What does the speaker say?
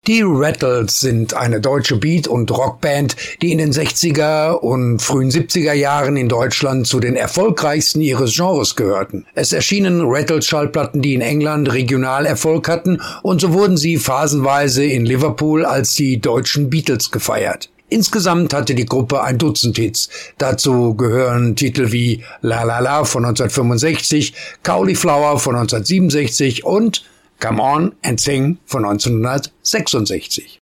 Die Rattles sind eine deutsche Beat- und Rockband, die in den 60er und frühen 70er Jahren in Deutschland zu den erfolgreichsten ihres Genres gehörten. Es erschienen Rattles-Schallplatten, die in England regional Erfolg hatten, und so wurden sie phasenweise in Liverpool als die deutschen Beatles gefeiert. Insgesamt hatte die Gruppe ein Dutzend Hits. Dazu gehören Titel wie La La La von 1965, Cauliflower von 1967 und Come On and Sing von 1966.